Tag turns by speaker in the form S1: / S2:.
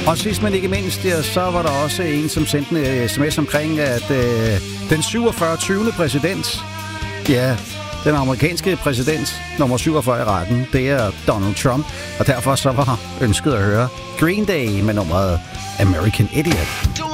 S1: Og sidst men ikke mindst, ja, så var der også en, som sendte en sms omkring, at den 47. præsident, ja, den amerikanske præsident, nummer 47 i rækken, det er Donald Trump. Og derfor så var ønsket at høre Green Day med nummeret American Idiot.